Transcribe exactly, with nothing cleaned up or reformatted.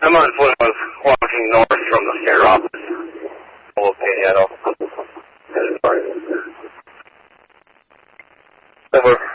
I'm on foot. I was walking north from the fair office. Okay, yeah, no. Over.